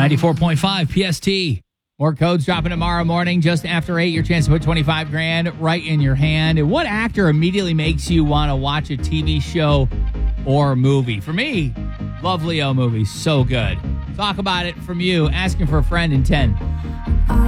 94.5 PST. More codes dropping tomorrow morning just after 8. Your chance to put 25 grand right in your hand. And what actor immediately makes you want to watch a TV show or movie? For me, love Leo movies. So good. Talk about it from you. Asking for a friend in 10.